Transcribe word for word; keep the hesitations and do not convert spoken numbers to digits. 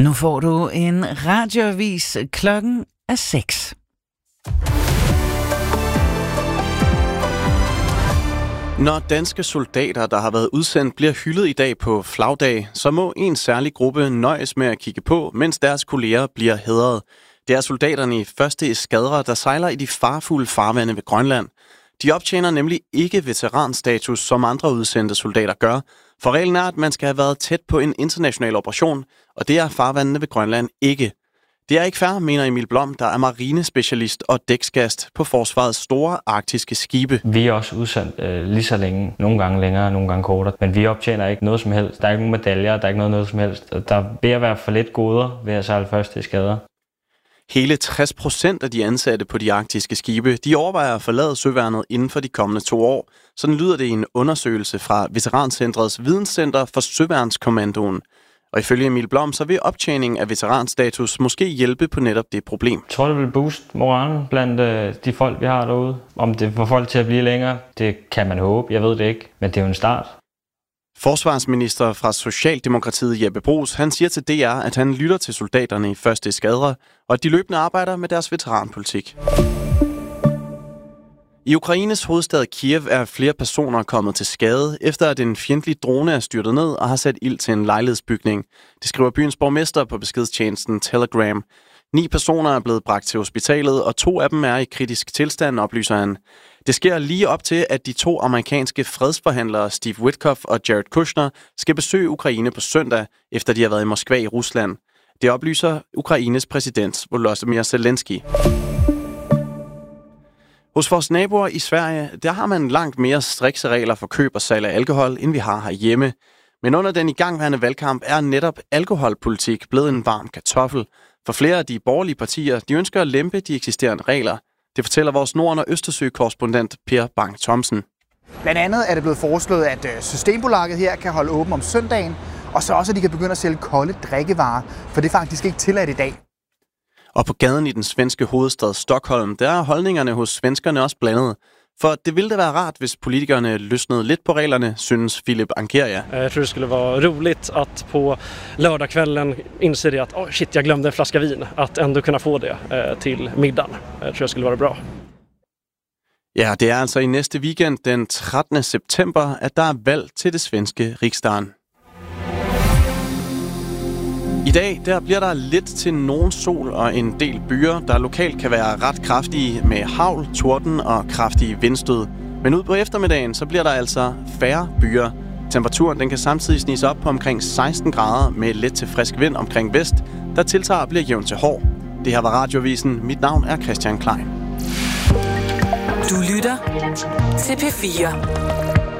Nu får du en radioavis. Klokken er seks. Når danske soldater, der har været udsendt, bliver hyldet i dag på flagdag, så må en særlig gruppe nøjes med at kigge på, mens deres kolleger bliver hædret. Det er soldaterne i første eskadre, der sejler i de farfulde farvande ved Grønland. De optjener nemlig ikke veteranstatus, som andre udsendte soldater gør, for reglen er, at man skal have været tæt på en international operation, og det er farvandene ved Grønland ikke. Det er ikke fair, mener Emil Blom, der er marinespecialist og dæksgast på forsvarets store arktiske skibe. Vi er også udsendt øh, lige så længe, nogle gange længere, nogle gange kortere, men vi optjener ikke noget som helst. Der er ikke nogen medaljer, der er ikke noget, noget som helst. Der er ved at være for lidt goder ved at sejle første eskader. Hele tres procent af de ansatte på de arktiske skibe, de overvejer at forlade søværnet inden for de kommende to år. Sådan lyder det i en undersøgelse fra Veterancentrets Videnscenter for Søværnskommandoen. Og ifølge Emil Blom, så vil optjening af veteranstatus måske hjælpe på netop det problem. Jeg tror, det vil booste moralen blandt øh, de folk, vi har derude. Om det får folk til at blive længere, det kan man håbe. Jeg ved det ikke, men det er jo en start. Forsvarsminister fra Socialdemokratiet Jeppe Bruus, han siger til D R, at han lytter til soldaterne i første eskadre, og at de løbende arbejder med deres veteranpolitik. I Ukraines hovedstad Kiev er flere personer kommet til skade, efter at en fjendtlig drone er styrtet ned og har sat ild til en lejlighedsbygning. Det skriver byens borgmester på beskedstjenesten Telegram. Ni personer er blevet bragt til hospitalet, og to af dem er i kritisk tilstand, oplyser han. Det sker lige op til, at de to amerikanske fredsforhandlere, Steve Witkoff og Jared Kushner, skal besøge Ukraine på søndag, efter de har været i Moskva i Rusland. Det oplyser Ukraines præsident Volodymyr Zelensky. Hos vores naboer i Sverige, der har man langt mere strikse regler for køb og salg af alkohol, end vi har herhjemme. Men under den igangværende valgkamp er netop alkoholpolitik blevet en varm kartoffel. For flere af de borgerlige partier, de ønsker at lempe de eksisterende regler. Det fortæller vores Norden- og Østersø-korrespondent Per Bang Thomsen. Blandt andet er det blevet foreslået, at Systembolaget her kan holde åben om søndagen, og så også, at de kan begynde at sælge kolde drikkevarer, for det er faktisk ikke tilladt i dag. Og på gaden i den svenske hovedstad Stockholm, der er holdningerne hos svenskerne også blandet. For det ville da være rart, hvis politikerne løsnede lidt på reglerne, synes Philip Ankeria. Jag tror det skulle vara roligt att på lördagskvällen inse det att oh shit, jag glömde en flaska vin. Att ändå kunna få det eh, till middagen. Jag tror det skulle vara bra. Ja, det er altså i næste weekend, den trettende september, at der er valg til det svenske Riksdagen. I dag der bliver der lidt til nogen sol og en del byer, der lokalt kan være ret kraftige med hagl, torden og kraftige vindstød. Men ud på eftermiddagen så bliver der altså færre byer. Temperaturen den kan samtidig snige op på omkring seksten grader med let til frisk vind omkring vest, der tiltager og bliver jævnt til hård. Det her var Radioavisen. Mit navn er Christian Klein. Du lytter til P fire.